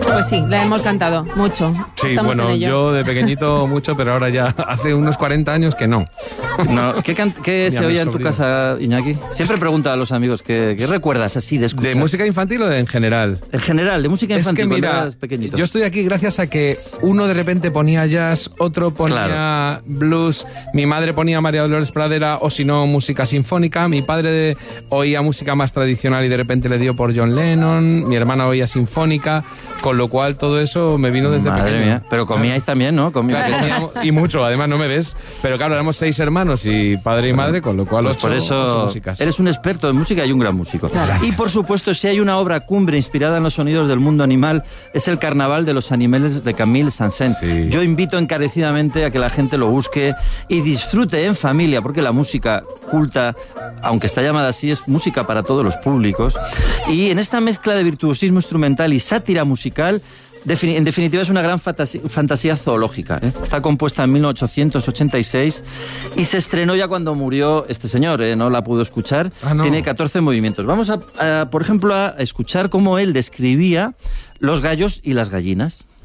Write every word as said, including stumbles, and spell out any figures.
Pues sí, la hemos cantado mucho. Sí, Estamos bueno, en ello. yo de pequeñito mucho, pero ahora ya hace unos cuarenta años que no. No, ¿Qué, can- qué se Mi oía en tu sobrino. casa, Iñaki? Siempre pregunta a los amigos, ¿qué, qué recuerdas así de escuchar? ¿De música infantil o de en general? En general, de música Es infantil, que cuando mira, eras pequeñito. yo estoy aquí gracias a que uno de repente ponía jazz, otro ponía Claro. blues, mi madre ponía María Dolores Pradera o si no música sinfónica, mi padre de- oía música más tradicional y de repente le dio por John Lennon, mi hermana oía sinfónica, con lo cual todo eso me vino desde Madre pequeño. mía, pero comíais también, ¿no? Comíais. Claro, comíamos- y mucho, además no me ves, pero claro, éramos seis hermanos y padre y madre, con lo cual Pues ocho, por ocho eso músicas. eres un experto en música y un gran músico. Gracias. Y por supuesto, si hay una obra cumbre inspirada en los sonidos del mundo animal, es el Carnaval de los Animales de Camille Saint-Saëns. Sí. Yo invito encarecidamente a que la gente lo busque y disfrute en familia, porque la música culta, aunque está llamada así, es música para todos los públicos. Y en esta mezcla de virtuosismo instrumental y sátira musical, Defin- en definitiva, es una gran fantasi- fantasía zoológica. ¿eh? Está compuesta en mil ochocientos ochenta y seis y se estrenó ya cuando murió este señor. ¿eh? No la pudo escuchar. Ah, no. Tiene catorce movimientos. Vamos, a, a, por ejemplo, a escuchar cómo él describía los gallos y las gallinas.